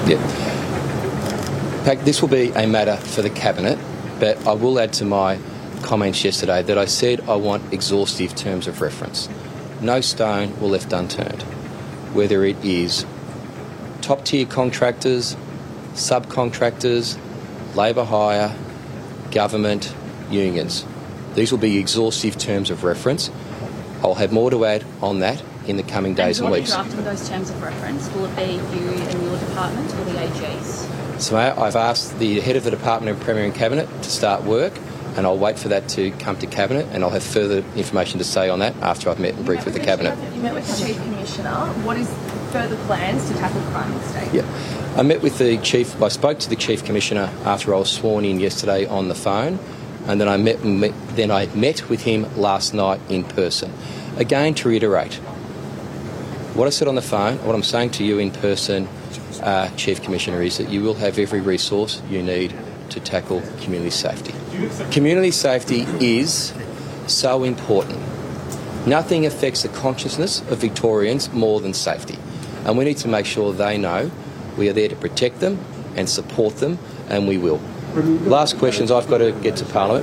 Yeah. In fact, this will be a matter for the Cabinet, but I will add to my comments yesterday that I said I want exhaustive terms of reference. No stone will left unturned, whether it is top-tier contractors, subcontractors, labour hire, government, unions. These will be exhaustive terms of reference. I'll have more to add on that in the coming days and weeks. Drafting those terms of reference, will it be you and your department or the AGs? So I've asked the head of the Department of Premier and Cabinet to start work, and I'll wait for that to come to Cabinet, and I'll have further information to say on that after I've met and briefed with the Cabinet. You met with the Chief Commissioner. What is further plans to tackle crime in the state? Yeah, I spoke to the Chief Commissioner after I was sworn in yesterday on the phone, and then I met with him last night in person. Again, to reiterate, what I said on the phone, what I'm saying to you in person, Chief Commissioner, is that you will have every resource you need to tackle community safety. Community safety is so important. Nothing affects the consciousness of Victorians more than safety. And we need to make sure they know we are there to protect them and support them, and we will. Last questions, I've got to get to Parliament.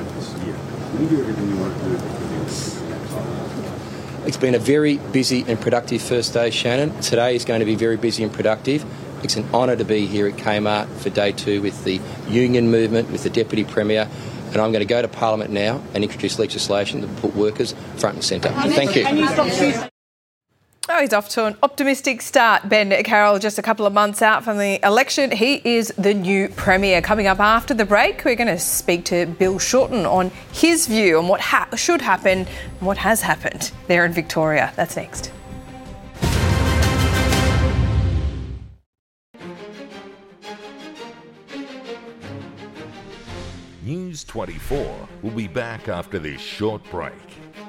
It's been a very busy and productive first day, Shannon. Today is going to be very busy and productive. It's an honour to be here at Kmart for day 2 with the union movement, with the Deputy Premier, and I'm going to go to Parliament now and introduce legislation to put workers front and centre. Thank you. Oh, he's off to an optimistic start, Ben Carroll, just a couple of months out from the election. He is the new Premier. Coming up after the break, we're going to speak to Bill Shorten on his view on what should happen and what has happened there in Victoria. That's next. News 24 will be back after this short break.